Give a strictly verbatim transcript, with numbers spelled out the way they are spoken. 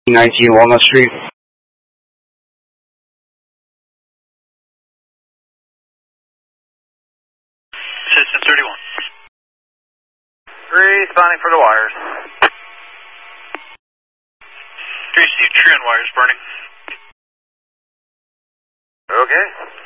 nineteen Walnut Street. System thirty-one. Responding for the wires. three C, tree and wires burning. Okay.